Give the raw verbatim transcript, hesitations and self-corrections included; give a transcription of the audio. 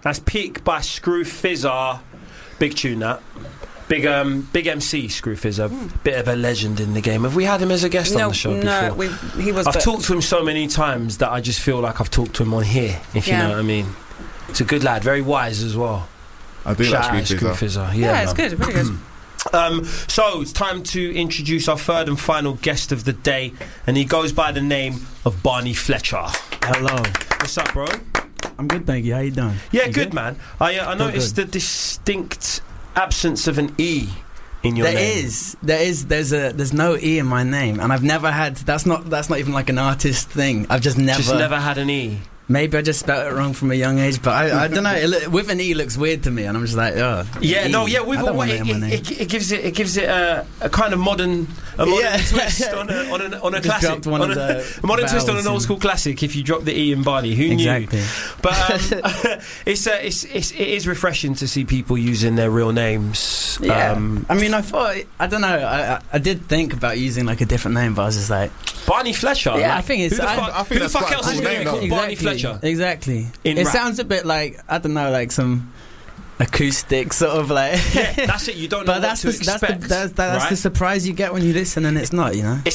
That's Peak by Screw Fizzer. Big tune, that. Big um, big M C, Screw Fizzer. Mm. Bit of a legend in the game. Have we had him as a guest no, on the show no, before? We, he was. I've talked to him so many times that I just feel like I've talked to him on here, if yeah. you know what I mean. It's a good lad, very wise as well. I do Shout like Screw Fizzer. Fizzer. Yeah, yeah it's good, really good. Um, so it's time to introduce our third and final guest of the day, and he goes by the name of Barney Fletcher. Hello. What's up, bro? I'm good, thank you. How you doing? Yeah, you good, good, man. I uh, I noticed good. the distinct absence of an E in your there name. There is, there is, there's a, there's no E in my name, and I've never had. That's not, that's not even like an artist thing. I've just never, just never had an E. Maybe I just spelled it wrong from a young age, but I, I don't know. It, lo- with an E looks weird to me, and I'm just like, oh. Yeah, E. no, yeah. With I a don't want it, that in my it, name. it, it gives it, it gives it a, a kind of modern, a modern Yeah. twist on a on a, on a Just classic, dropped one on of a, the a modern twist on an vowels old in. school classic. If you drop the E in Barney, who Exactly. knew? But um, it's, uh, it's it's it is refreshing to see people using their real names. Yeah. Um, I mean, I thought, I don't know. I, I, I did think about using like a different name, but I was just like, Barney Fletcher. yeah, like, I think it's. Who the I, fuck, I think who the that's fuck quite a else cool is going to name, be called though. Barney Exactly. Fletcher? Exactly. In it rap. sounds a bit like, I don't know, like some acoustic sort of like. Yeah, that's it. You don't know But what that's to the, that's expect. the that's, that's right? the surprise you get when you listen, and it's not, you know. It's